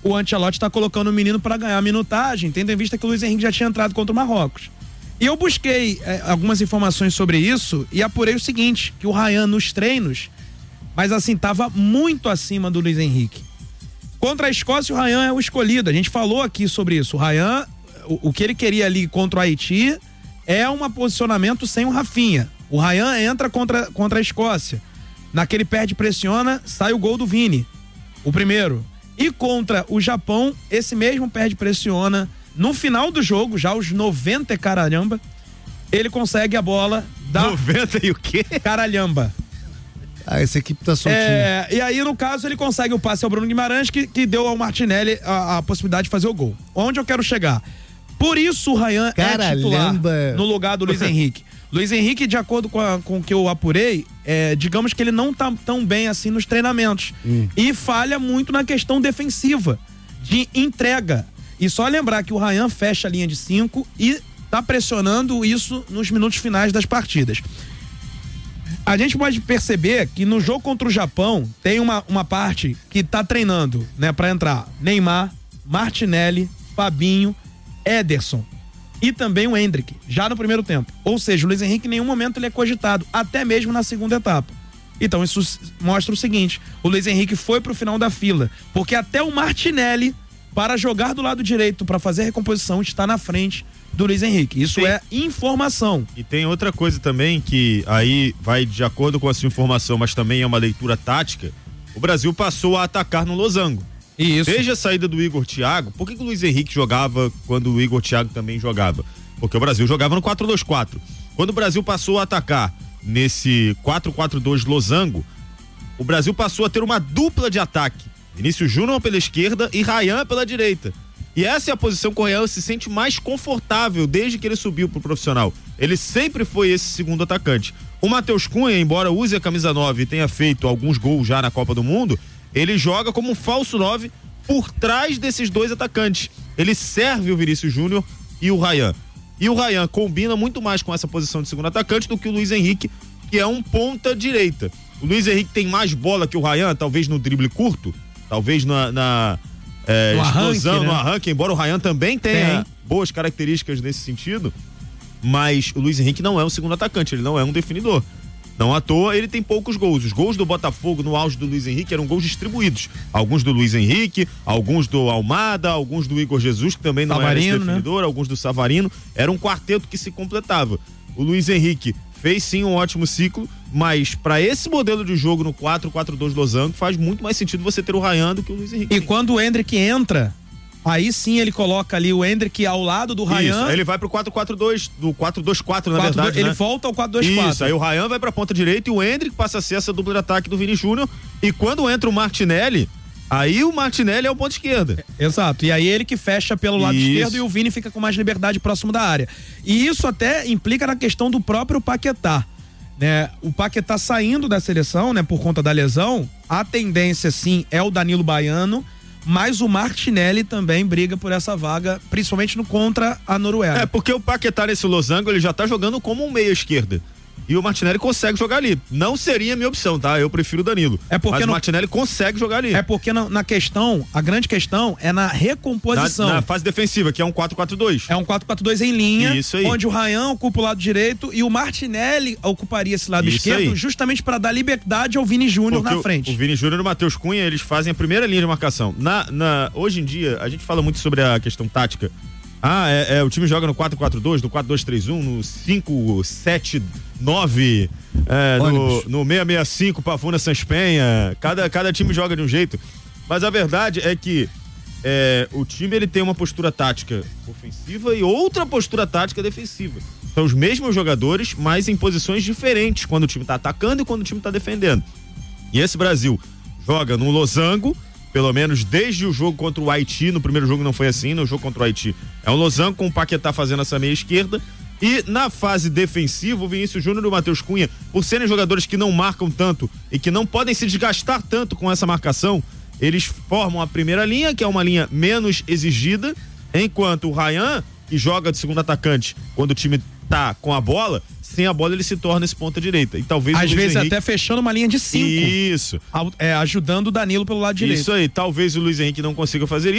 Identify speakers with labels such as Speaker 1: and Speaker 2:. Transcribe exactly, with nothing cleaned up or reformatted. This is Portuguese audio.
Speaker 1: o Ancelotti está colocando o menino para ganhar minutagem, tendo em vista que o Luiz Henrique já tinha entrado contra o Marrocos. E eu busquei é, algumas informações sobre isso e apurei o seguinte, que o Ryan nos treinos, mas assim, estava muito acima do Luiz Henrique. Contra a Escócia, o Ryan é o escolhido. A gente falou aqui sobre isso. O Ryan, o, o que ele queria ali contra o Haiti é um posicionamento sem o Rafinha. O Ryan entra contra, contra a Escócia. Naquele perde-pressiona, sai o gol do Vini. O primeiro. E contra o Japão, esse mesmo perde-pressiona. No final do jogo, já aos noventa caralhamba, ele consegue a bola da...
Speaker 2: noventa e o quê?
Speaker 1: Caralhamba.
Speaker 3: Ah, essa equipe tá soltinha.
Speaker 1: É, e aí, no caso, ele consegue o passe ao Bruno Guimarães, que, que deu ao Martinelli a, a possibilidade de fazer o gol. Onde eu quero chegar? Por isso o Ryan é titular no lugar do Luiz Henrique. Luiz Henrique, de acordo com, a, com o que eu apurei, é, digamos que ele não tá tão bem assim nos treinamentos. Hum. E falha muito na questão defensiva, de entrega. E só lembrar que o Ryan fecha a linha de cinco e tá pressionando isso nos minutos finais das partidas. A gente pode perceber que no jogo contra o Japão tem uma, uma parte que tá treinando, né, pra entrar Neymar, Martinelli, Fabinho, Ederson e também o Endrick, já no primeiro tempo. Ou seja, o Luiz Henrique em nenhum momento ele é cogitado, até mesmo na segunda etapa. Então isso mostra o seguinte, o Luiz Henrique foi pro final da fila, porque até o Martinelli, para jogar do lado direito, para fazer a recomposição, está na frente do Luiz Henrique. Isso tem, é informação.
Speaker 2: E tem outra coisa também que aí vai de acordo com essa informação, mas também é uma leitura tática. O Brasil passou a atacar no losango.
Speaker 1: Isso.
Speaker 2: Desde a saída do Igor Thiago, por que, que o Luiz Henrique jogava quando o Igor Thiago também jogava? Porque o Brasil jogava no quatro dois quatro. Quando o Brasil passou a atacar nesse quatro quatro dois losango, o Brasil passou a ter uma dupla de ataque. Vinícius Júnior pela esquerda e Ryan pela direita. E essa é a posição que o Ryan se sente mais confortável desde que ele subiu pro profissional. Ele sempre foi esse segundo atacante. O Matheus Cunha, embora use a camisa nove e tenha feito alguns gols já na Copa do Mundo, ele joga como um falso nove por trás desses dois atacantes. Ele serve o Vinícius Júnior e o Ryan. E o Ryan combina muito mais com essa posição de segundo atacante do que o Luiz Henrique, que é um ponta direita. O Luiz Henrique tem mais bola que o Ryan, talvez no drible curto, talvez na, na é,
Speaker 1: no
Speaker 2: explosão,
Speaker 1: arranque, né?
Speaker 2: no arranque, embora o Ryan também tenha
Speaker 1: tem.
Speaker 2: boas características nesse sentido, mas o Luiz Henrique não é um segundo atacante, ele não é um definidor. Não à toa, ele tem poucos gols. Os gols do Botafogo no auge do Luiz Henrique eram gols distribuídos. Alguns do Luiz Henrique, alguns do Almada, alguns do Igor Jesus, que também não
Speaker 1: Savarino,
Speaker 2: era esse definidor,
Speaker 1: né?
Speaker 2: Alguns do Savarino. Era um quarteto que se completava. O Luiz Henrique fez sim um ótimo ciclo, mas para esse modelo de jogo no quatro quatro dois losango, faz muito mais sentido você ter o Ryan do que o Luiz Henrique.
Speaker 1: E quando o Endrick entra, aí sim ele coloca ali o Endrick ao lado do Ryan.
Speaker 2: Isso, aí ele vai pro quatro quatro dois, do quatro dois quatro, na
Speaker 1: quatro,
Speaker 2: verdade,
Speaker 1: Ele
Speaker 2: né?
Speaker 1: volta ao quatro dois quatro.
Speaker 2: Isso, aí o Ryan vai pra ponta direita e o Endrick passa a ser essa dupla de ataque do Vini Júnior. E quando entra o Martinelli, aí o Martinelli é o ponto esquerda.
Speaker 1: Exato, e aí ele que fecha pelo lado
Speaker 2: Isso.
Speaker 1: esquerdo e o Vini fica com mais liberdade próximo da área. E isso até implica na questão do próprio Paquetá, né? O Paquetá saindo da seleção, né, por conta da lesão, a tendência sim é o Danilo Baiano, mas o Martinelli também briga por essa vaga, principalmente no contra a Noruega.
Speaker 2: É, porque o Paquetá nesse losango, ele já tá jogando como um meia esquerda. E o Martinelli consegue jogar ali. Não seria a minha opção, tá? Eu prefiro o Danilo.
Speaker 1: É porque
Speaker 2: Mas
Speaker 1: no...
Speaker 2: o Martinelli consegue jogar ali.
Speaker 1: É porque na, na questão, a grande questão é na recomposição.
Speaker 2: Na, na fase defensiva, que é um quatro quatro dois.
Speaker 1: É um quatro quatro dois em linha,
Speaker 2: Isso aí.
Speaker 1: onde o Ryan ocupa o lado direito e o Martinelli ocuparia esse lado
Speaker 2: Isso
Speaker 1: esquerdo,
Speaker 2: aí.
Speaker 1: justamente para dar liberdade ao Vini Júnior na
Speaker 2: o,
Speaker 1: frente.
Speaker 2: O Vini Júnior e o Matheus Cunha, eles fazem a primeira linha de marcação. Na, na, hoje em dia, a gente fala muito sobre a questão tática. Ah, é, é, o time joga no quatro quatro dois, no quatro dois três um, no cinco sete nove, é, no, no seis seis cinco, Pavuna Sans Penha. Cada, cada time joga de um jeito. Mas a verdade é que é, o time ele tem uma postura tática ofensiva e outra postura tática defensiva. São os mesmos jogadores, mas em posições diferentes quando o time tá atacando e quando o time tá defendendo. E esse Brasil joga no losango, pelo menos desde o jogo contra o Haiti. No primeiro jogo não foi assim, no jogo contra o Haiti é um losango com o Paquetá fazendo essa meia esquerda. E na fase defensiva, o Vinícius Júnior e o Matheus Cunha, por serem jogadores que não marcam tanto e que não podem se desgastar tanto com essa marcação, eles formam a primeira linha, que é uma linha menos exigida, enquanto o Ryan, que joga de segundo atacante quando o time tá com a bola, sem a bola ele se torna esse ponta direita. E talvez
Speaker 1: Às
Speaker 2: o
Speaker 1: vezes
Speaker 2: Henrique...
Speaker 1: até fechando uma linha de cinco.
Speaker 2: Isso.
Speaker 1: É, ajudando o Danilo pelo lado direito.
Speaker 2: Isso aí, talvez o Luiz Henrique não consiga fazer isso.